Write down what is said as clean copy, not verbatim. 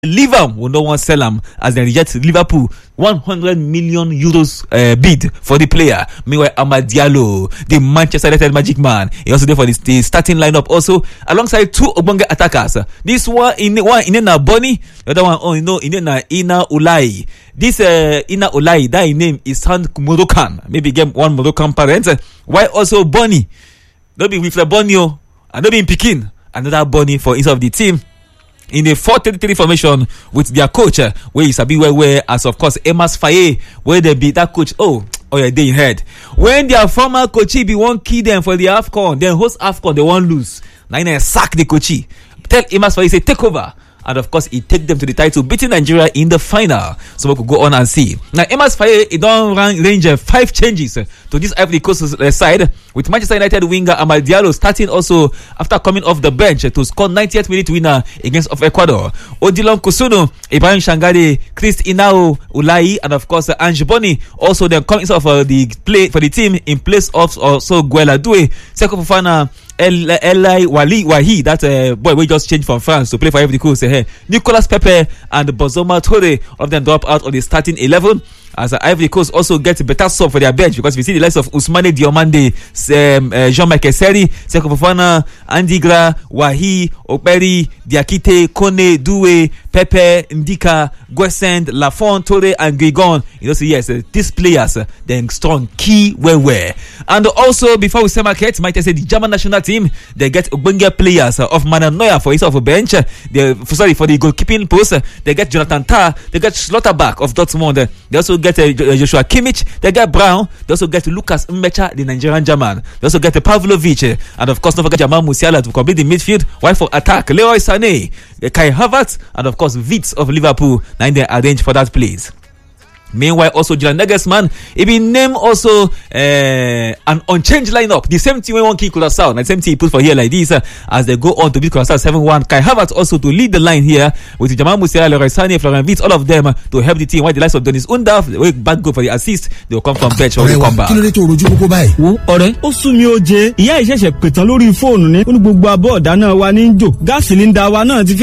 leave am, we no wan sell am as they reject Liverpool 100 million euros bid for the player. Meanwhile, Amad Diallo, the Manchester United magic man, he also there for the starting lineup also alongside two Ogbonge attackers. This one in na Bonny, the other one in na Ina Ulai. This Ina Ulai, that name is sound Moroccan, maybe get one Moroccan parent. Why also Bonny? Don't be with the Bonio and don't be in Pekin. Another Bonny for inside of the team. In a 4-3-3 formation with their coach, where is Sabi where as of course Emas Faye, where they beat that coach. Oh yeah, they heard when their former coachy be one key them for the AFCON, then host AFCON they won't lose. Now they sack the coachy. Tell Emas Faye say take over. And of course, he take them to the title, beating Nigeria in the final. So we could go on and see. Now, Emas Faye, he don't range 5 changes to this Ivory Coast side, with Manchester United winger Amad Diallo starting also after coming off the bench to score 90th minute winner against of Ecuador. Odilon Kusuno, Ibrahim Shangade, Chris Inao Ulai, and of course Ange Bonny also then coming off the play for the team in place of also Guela Due, Seko Fofana, Eli Wahi, that boy we just changed from France to play for Ivory Coast. Nicolas Pepe and Bozoma Toure of them drop out of the starting 11. As Ivory Coast also gets better sub for their bench, because we see the likes of Ousmane Diomande, Jean-Michel Seri, Seko Fofana, Andigra, Wahi, Okperi, Diakite, Kone, Due, Pepe, Ndika, Gwesend, Lafont, Toure, and Guigon. You know, so yes, these players then strong key where. And also before we say market, might I say the German national team, they get Ogbonge players of Manuel Neuer for his off a bench. For the goalkeeping post, they get Jonathan Tah, they get Schlotterbeck of Dortmund. They also get Joshua Kimmich, they get Brown, they also get Lucas Mmecha, the Nigerian German. They also get Pavlovic, and of course don't forget Jamal Musiala to complete the midfield. While for attack, Leroy Sané, Kai Havertz, and of course Vitz of Liverpool. Now they arrange for that place. Meanwhile, also Julian Nagelsmann, he been named also an unchanged lineup. The same team we want keep Curaçao, the same team he put for here like this as they go on to beat Curaçao 7-1. Kai Havertz also to lead the line here with Jamal Musiala, Leroy Sané, Florian Wirtz, all of them to help the team. While the likes of Dennis Undav, the bad goal for the assist, they will come from bench or they come back. Ọ̀rẹ́ ó sún mi ó jẹ ìyá ìṣẹ̀ṣẹ̀ pẹ̀tàn lórí fóònù ní gbogbo abọ́ ọ̀dà náà wà ní jò gáàsì sílíńdà wa náà ti